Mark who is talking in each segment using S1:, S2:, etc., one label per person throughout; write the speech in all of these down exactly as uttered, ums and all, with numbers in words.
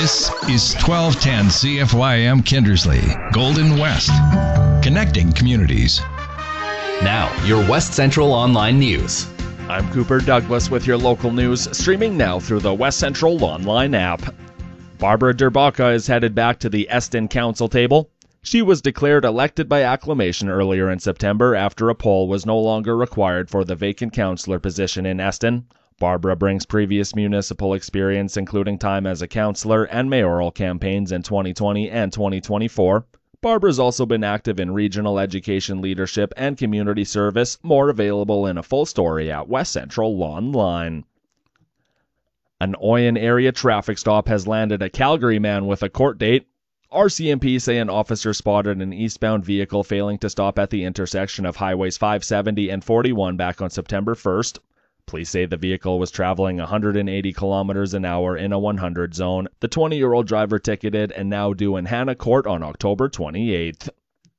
S1: This is twelve ten C F Y M Kindersley, Golden West, connecting communities.
S2: Now, your West Central Online News.
S3: I'm Cooper Douglas with your local news, streaming now through the West Central Online app. Barbara Derbaca is headed back to the Eston Council table. She was declared elected by acclamation earlier in September after a poll was no longer required for the vacant councillor position in Eston. Barbara brings previous municipal experience, including time as a councillor and mayoral campaigns in twenty twenty and twenty twenty-four. Barbara's also been active in regional education leadership and community service, more available in a full story at West Central Online. An Oyen area traffic stop has landed a Calgary man with a court date. R C M P say an officer spotted an eastbound vehicle failing to stop at the intersection of highways five seventy and forty-one back on September first. Police say the vehicle was traveling one hundred eighty kilometers an hour in a one hundred zone. The twenty-year-old driver ticketed and now due in Hannah Court on October twenty-eighth.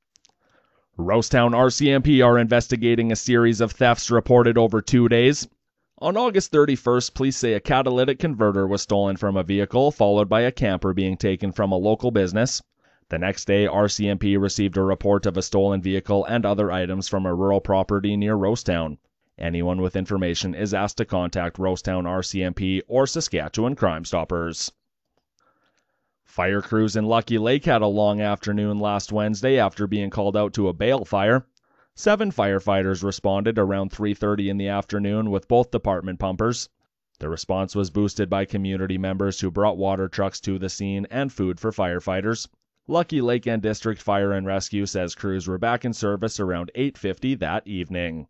S3: Rosetown R C M P are investigating a series of thefts reported over two days. On August thirty-first, police say a catalytic converter was stolen from a vehicle, followed by a camper being taken from a local business. The next day, R C M P received a report of a stolen vehicle and other items from a rural property near Rosetown. Anyone with information is asked to contact Rosetown R C M P or Saskatchewan Crime Stoppers. Fire crews in Lucky Lake had a long afternoon last Wednesday after being called out to a bale fire. Seven firefighters responded around three thirty in the afternoon with both department pumpers. The response was boosted by community members who brought water trucks to the scene and food for firefighters. Lucky Lake and District Fire and Rescue says crews were back in service around eight fifty that evening.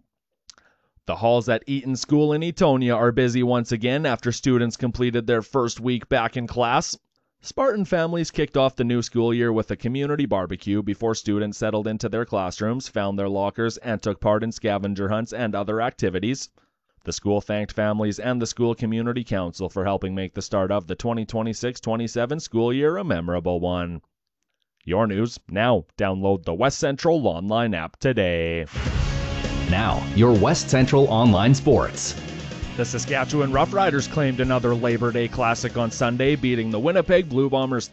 S3: The halls at Eaton School in Etonia are busy once again after students completed their first week back in class. Spartan families kicked off the new school year with a community barbecue before students settled into their classrooms, found their lockers, and took part in scavenger hunts and other activities. The school thanked families and the school community council for helping make the start of the twenty twenty-six twenty-seven school year a memorable one. Your news now. Download the West Central Online app today.
S2: Now, your West Central Online Sports.
S3: The Saskatchewan Roughriders claimed another Labor Day Classic on Sunday, beating the Winnipeg Blue Bombers